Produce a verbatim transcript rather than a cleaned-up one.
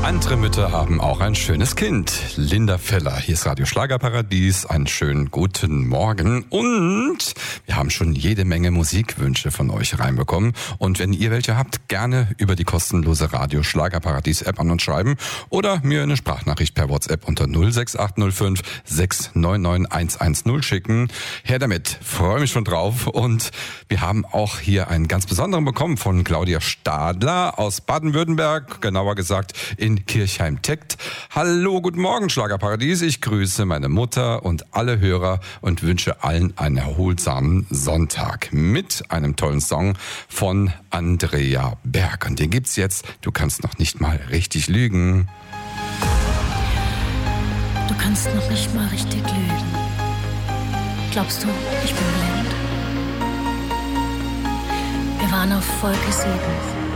Andere Mütter haben auch ein schönes Kind. Linda Feller, hier ist Radio Schlagerparadies. Einen schönen guten Morgen. Und wir haben schon jede Menge Musikwünsche von euch reinbekommen. Und wenn ihr welche habt, gerne über die kostenlose Radio Schlagerparadies App an uns schreiben oder mir eine Sprachnachricht per WhatsApp unter null sechs acht null fünf sechs neun neun eins eins null schicken. Her damit, freue mich schon drauf. Und wir haben auch hier einen ganz besonderen bekommen von Claudia Stadler aus Baden-Württemberg, genauer gesagt in Kirchheim-Teckt. Hallo, guten Morgen Schlagerparadies. Ich grüße meine Mutter und alle Hörer und wünsche allen einen erholsamen Sonntag mit einem tollen Song von Andrea Berg. Und den gibt's jetzt. Du kannst noch nicht mal richtig lügen. Du kannst noch nicht mal richtig lügen. Glaubst du, ich bin blind? Wir waren auf Wolke sieben.